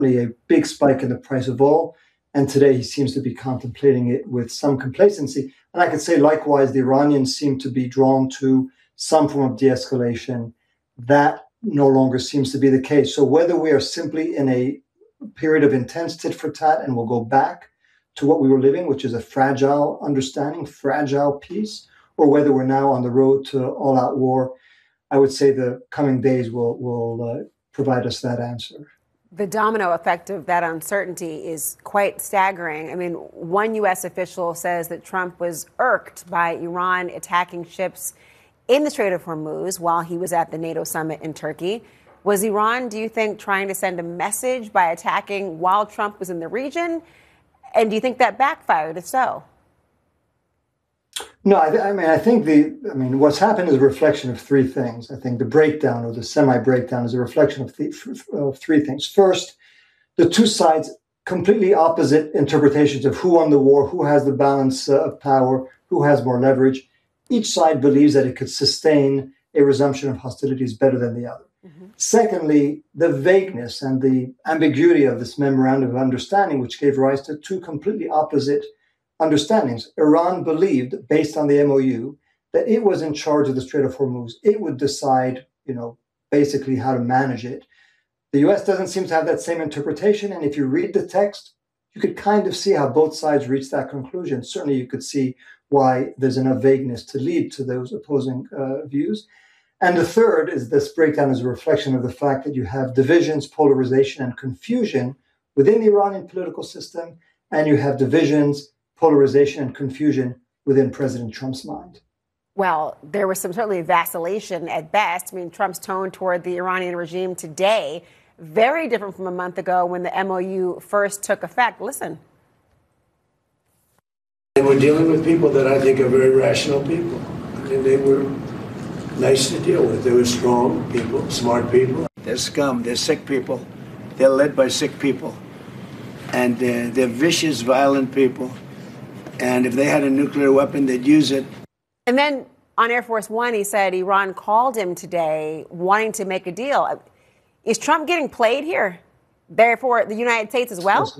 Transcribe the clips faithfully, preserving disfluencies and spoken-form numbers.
a big spike in the price of oil. And today he seems to be contemplating it with some complacency. And I could say likewise, the Iranians seem to be drawn to some form of de-escalation. That no longer seems to be the case. So whether we are simply in a period of intense tit for tat and we'll go back to what we were living, which is a fragile understanding, fragile peace, or whether we're now on the road to all-out war, I would say the coming days will, will uh, provide us that answer. The domino effect of that uncertainty is quite staggering. I mean, one U S official says that Trump was irked by Iran attacking ships in the Strait of Hormuz while he was at the NATO summit in Turkey. Was Iran, do you think, trying to send a message by attacking while Trump was in the region? And do you think that backfired, if so? No, I, I mean, I think the, I mean, what's happened is a reflection of three things. I think the breakdown or the semi-breakdown is a reflection of, th- of three things. First, the two sides, completely opposite interpretations of who won the war, who has the balance uh, of power, who has more leverage. Each side believes that it could sustain a resumption of hostilities better than the other. Mm-hmm. Secondly, the vagueness and the ambiguity of this memorandum of understanding, which gave rise to two completely opposite understandings. Iran believed, based on the M O U, that it was in charge of the Strait of Hormuz. It would decide, you know, basically how to manage it. The U S doesn't seem to have that same interpretation. And if you read the text, you could kind of see how both sides reached that conclusion. Certainly, you could see why there's enough vagueness to lead to those opposing uh, views. And the third is this breakdown is a reflection of the fact that you have divisions, polarization, and confusion within the Iranian political system, and you have divisions, polarization, and confusion within President Trump's mind. Well, there was some certainly vacillation at best. I mean, Trump's tone toward the Iranian regime today, very different from a month ago when the M O U first took effect. Listen. And we're dealing with people that I think are very rational people. I mean, they were nice to deal with. They were strong people, smart people. They're scum. They're sick people. They're led by sick people. And they're, they're vicious, violent people. And if they had a nuclear weapon, they'd use it. And then on Air Force One, he said Iran called him today wanting to make a deal. Is Trump getting played here? Therefore, the United States as well?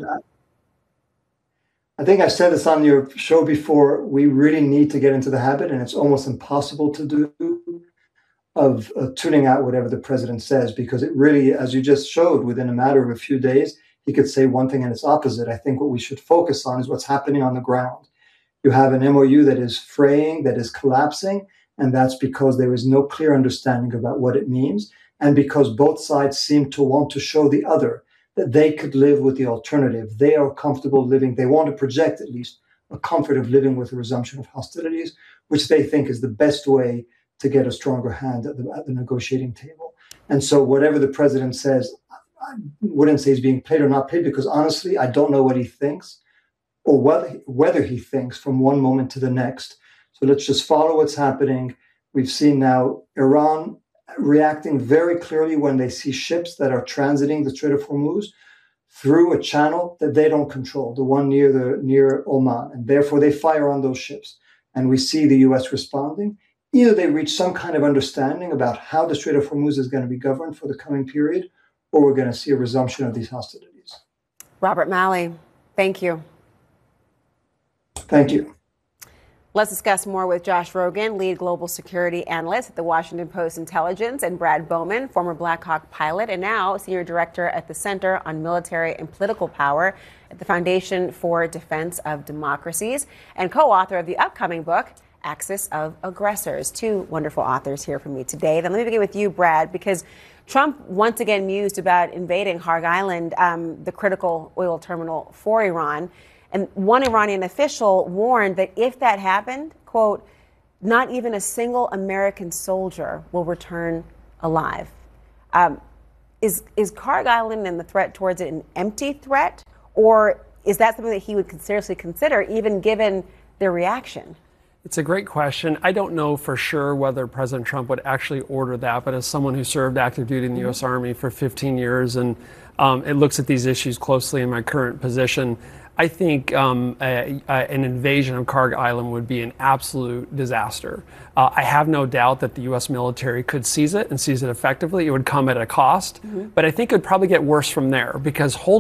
I think I've said this on your show before. We really need to get into the habit, and it's almost impossible to do, of uh, tuning out whatever the president says, because it really, as you just showed, within a matter of a few days, he could say one thing and its opposite. I think what we should focus on is what's happening on the ground. You have an M O U that is fraying, that is collapsing, and that's because there is no clear understanding about what it means, and because both sides seem to want to show the other that they could live with the alternative. They are comfortable living. They want to project, at least, a comfort of living with a resumption of hostilities, which they think is the best way to get a stronger hand at the, at the negotiating table. And so whatever the president says, I wouldn't say he's being played or not played, because honestly, I don't know what he thinks or whether, whether he thinks from one moment to the next. So let's just follow what's happening. We've seen now Iran reacting very clearly when they see ships that are transiting the Strait of Hormuz through a channel that they don't control, the one near the near Oman, and therefore they fire on those ships. And we see the U S responding. Either they reach some kind of understanding about how the Strait of Hormuz is going to be governed for the coming period, or we're going to see a resumption of these hostilities. Robert Malley, thank you. Thank you. Let's discuss more with Josh Rogin, lead global security analyst at the Washington Post Intelligence, and Brad Bowman, former Black Hawk pilot and now senior director at the Center on Military and Political Power at the Foundation for Defense of Democracies, and co-author of the upcoming book, Axis of Aggressors. Two wonderful authors here for me today. Then let me begin with you, Brad, because Trump once again mused about invading Harg Island, um, the critical oil terminal for Iran. And one Iranian official warned that if that happened, quote, not even a single American soldier will return alive. Um, is, is Harg Island and the threat towards it an empty threat? Or is that something that he would seriously consider, even given their reaction? It's a great question. I don't know for sure whether President Trump would actually order that, but as someone who served active duty in the mm-hmm. U S Army for fifteen years and um, it looks at these issues closely in my current position, I think um, a, a, an invasion of Kharg Island would be an absolute disaster. Uh, I have no doubt that the U S military could seize it and seize it effectively. It would come at a cost, mm-hmm. but I think it would probably get worse from there because holding